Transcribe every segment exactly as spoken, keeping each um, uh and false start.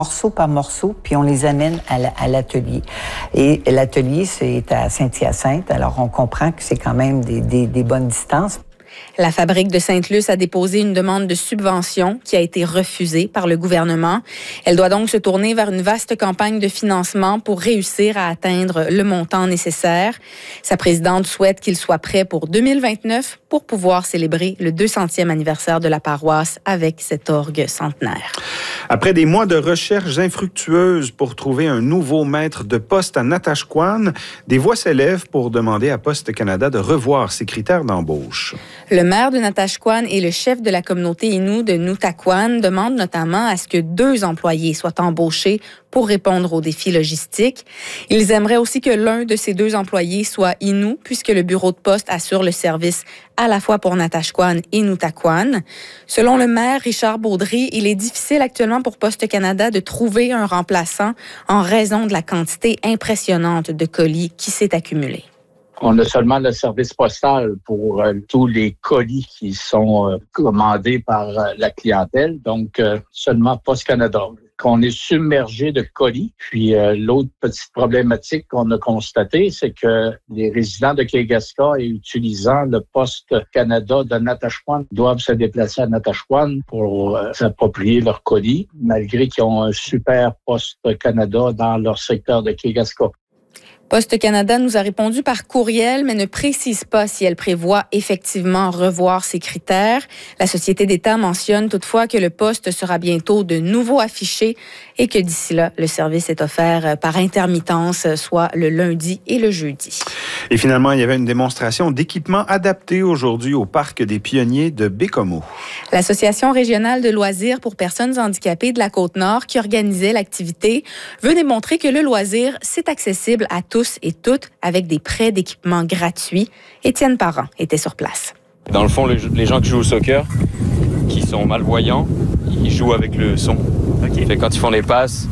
morceau par morceau, puis on les amène à l'atelier. Et l'atelier, c'est à Saint-Hyacinthe, alors on comprend que c'est quand même des, des, des bonnes distances. La fabrique de Sainte-Luce a déposé une demande de subvention qui a été refusée par le gouvernement. Elle doit donc se tourner vers une vaste campagne de financement pour réussir à atteindre le montant nécessaire. Sa présidente souhaite qu'il soit prêt pour deux mille vingt-neuf pour pouvoir célébrer le deux centième anniversaire de la paroisse avec cet orgue centenaire. Après des mois de recherches infructueuses pour trouver un nouveau maître de poste à Natashquan, des voix s'élèvent pour demander à Poste Canada de revoir ses critères d'embauche. Le maire de Natashquan et le chef de la communauté Innu de Nutaquan demandent notamment à ce que deux employés soient embauchés pour répondre aux défis logistiques. Ils aimeraient aussi que l'un de ces deux employés soit Innu, puisque le bureau de poste assure le service à la fois pour Natashquan et Nutaquan. Selon le maire Richard Baudry, il est difficile actuellement pour Poste Canada de trouver un remplaçant en raison de la quantité impressionnante de colis qui s'est accumulée. On a seulement le service postal pour euh, tous les colis qui sont euh, commandés par euh, la clientèle, donc euh, seulement Poste Canada. On est submergé de colis. Puis euh, l'autre petite problématique qu'on a constatée, c'est que les résidents de Kayegaska et utilisant le Poste Canada de Natashquan doivent se déplacer à Natashquan pour euh, s'approprier leurs colis, malgré qu'ils ont un super Poste Canada dans leur secteur de Kayegaska. Poste Canada nous a répondu par courriel, mais ne précise pas si elle prévoit effectivement revoir ses critères. La Société d'État mentionne toutefois que le poste sera bientôt de nouveau affiché et que d'ici là, le service est offert par intermittence, soit le lundi et le jeudi. Et finalement, il y avait une démonstration d'équipements adaptés aujourd'hui au Parc des Pionniers de Bécomo. L'Association régionale de loisirs pour personnes handicapées de la Côte-Nord, qui organisait l'activité, veut démontrer que le loisir, c'est accessible à tous et toutes avec des prêts d'équipements gratuits. Étienne Parent était sur place. Dans le fond, les gens qui jouent au soccer, qui sont malvoyants, ils jouent avec le son. Okay. Fait, quand ils font les passes,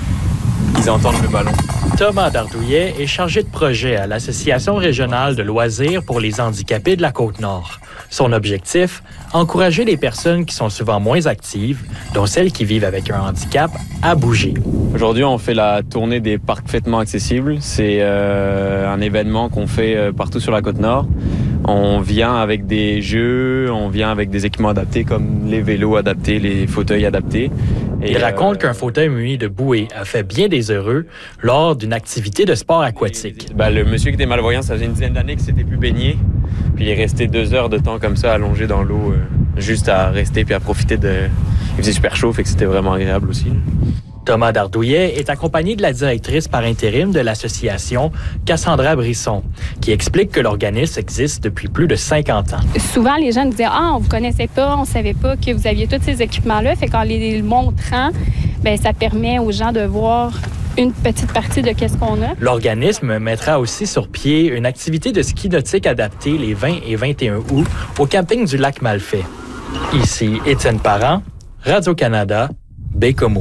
ils entendent le ballon. Thomas Dardouillet est chargé de projet à l'Association régionale de loisirs pour les handicapés de la Côte-Nord. Son objectif, encourager les personnes qui sont souvent moins actives, dont celles qui vivent avec un handicap, à bouger. Aujourd'hui, on fait la tournée des parcs fêtement accessibles. C'est euh, un événement qu'on fait euh, partout sur la Côte-Nord. On vient avec des jeux, on vient avec des équipements adaptés comme les vélos adaptés, les fauteuils adaptés. Et Il euh, raconte qu'un fauteuil muni de bouée a fait bien des heureux lors d'une activité de sport aquatique. Ben, le monsieur qui était malvoyant, ça faisait une dizaine d'années qu'il s'était plus baigné. Puis il est resté deux heures de temps comme ça, allongé dans l'eau, euh, juste à rester puis à profiter de... Il faisait super chaud, fait que c'était vraiment agréable aussi. Thomas Dardouillet est accompagné de la directrice par intérim de l'association, Cassandra Brisson, qui explique que l'organisme existe depuis plus de cinquante ans. Souvent, les gens nous disaient « Ah, on vous connaissait pas, on savait pas que vous aviez tous ces équipements-là. » Fait qu'en les montrant, bien, ça permet aux gens de voir une petite partie de qu'est-ce qu'on a. L'organisme mettra aussi sur pied une activité de ski nautique adaptée les vingt et vingt et un août au camping du lac Malfait. Ici Étienne Parent, Radio-Canada, Bécomo.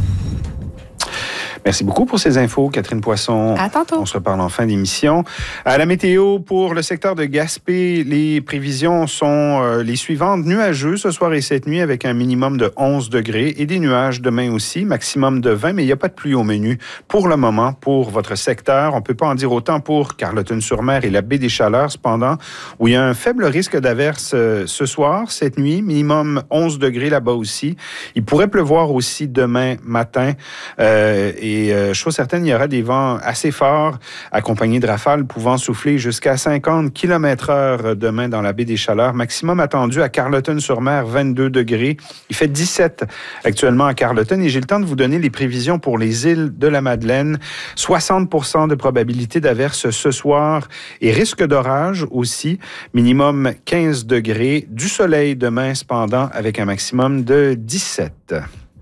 Merci beaucoup pour ces infos, Catherine Poisson. À tantôt. On se reparle en fin d'émission. À la météo, pour le secteur de Gaspé, les prévisions sont euh, les suivantes. Nuageux ce soir et cette nuit avec un minimum de onze degrés et des nuages demain aussi, maximum de vingt, mais il n'y a pas de pluie au menu pour le moment pour votre secteur. On ne peut pas en dire autant pour Carleton-sur-Mer et la baie des Chaleurs, cependant, où il y a un faible risque d'averse euh, ce soir, cette nuit, minimum onze degrés là-bas aussi. Il pourrait pleuvoir aussi demain matin euh, et Et euh, chose certaine, il y aura des vents assez forts, accompagnés de rafales pouvant souffler jusqu'à cinquante kilomètres heure demain dans la baie des Chaleurs. Maximum attendu à Carleton-sur-Mer, vingt-deux degrés. Il fait dix-sept actuellement à Carleton. Et j'ai le temps de vous donner les prévisions pour les îles de la Madeleine. soixante pour cent de probabilité d'averse ce soir et risque d'orage aussi. Minimum quinze degrés. Du soleil demain, cependant, avec un maximum de dix-sept.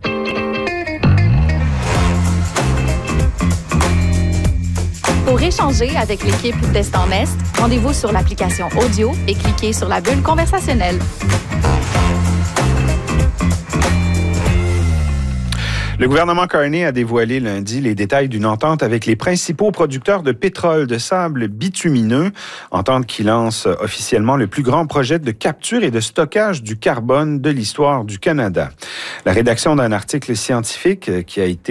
Pour échanger avec l'équipe d'Est en Est, rendez-vous sur l'application audio et cliquez sur la bulle conversationnelle. Le gouvernement Carney a dévoilé lundi les détails d'une entente avec les principaux producteurs de pétrole de sable bitumineux, entente qui lance officiellement le plus grand projet de capture et de stockage du carbone de l'histoire du Canada. La rédaction d'un article scientifique qui a été